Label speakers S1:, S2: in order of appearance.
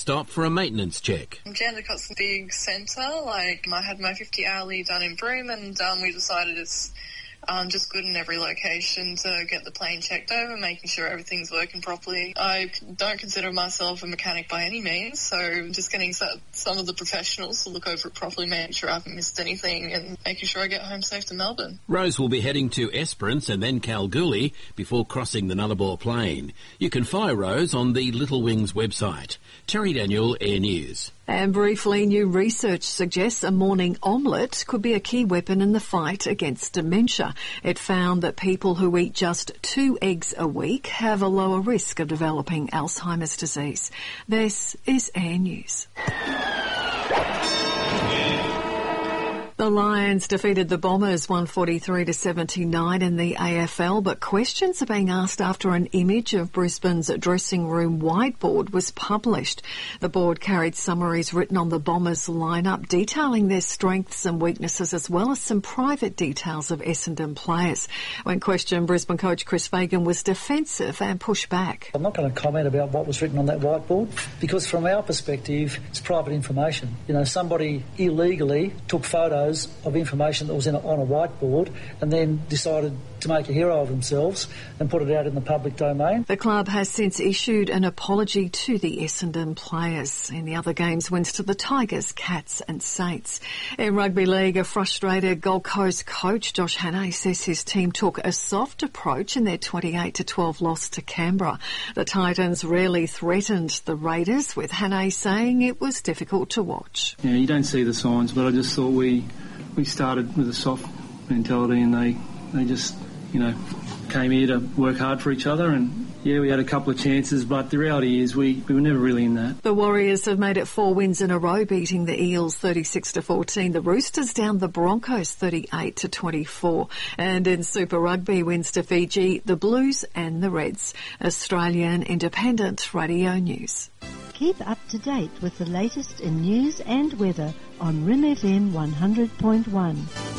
S1: Stop for a maintenance check.
S2: Jandakot's a big centre. I had my 50-hour leave done in Broome, and we decided it's just good in every location to get the plane checked over, making sure everything's working properly. I don't consider myself a mechanic by any means, so just getting some of the professionals to look over it properly, making sure I haven't missed anything and making sure I get home safe to Melbourne.
S1: Rose will be heading to Esperance and then Kalgoorlie before crossing the Nullarbor Plain. You can follow Rose on the Little Wings website. Terry Daniel, Air News.
S3: And briefly, new research suggests a morning omelette could be a key weapon in the fight against dementia. It found that people who eat just 2 eggs a week have a lower risk of developing Alzheimer's disease. This is Air News. The Lions defeated the Bombers 143-79 in the AFL, but questions are being asked after an image of Brisbane's dressing room whiteboard was published. The board carried summaries written on the Bombers lineup detailing their strengths and weaknesses, as well as some private details of Essendon players. When questioned, Brisbane coach Chris Fagan was defensive and pushed back.
S4: I'm not going to comment about what was written on that whiteboard because from our perspective, it's private information. Somebody illegally took photos of information that was on a whiteboard and then decided to make a hero of themselves and put it out in the public domain.
S3: The club has since issued an apology to the Essendon players. In the other games, wins to the Tigers, Cats and Saints. In Rugby League, a frustrated Gold Coast coach, Josh Hannay, says his team took a soft approach in their 28-12 loss to Canberra. The Titans rarely threatened the Raiders, with Hannay saying it was difficult to watch.
S5: Yeah, you don't see the signs, but I just thought we started with a soft mentality and they just, came here to work hard for each other and, we had a couple of chances, but the reality is we were never really in that.
S3: The Warriors have made it 4 wins in a row, beating the Eels 36-14. The Roosters down the Broncos 38-24. And in Super Rugby, wins to Fiji, the Blues and the Reds. Australian Independent Radio News.
S6: Keep up to date with the latest in news and weather on Rim FM 100.1.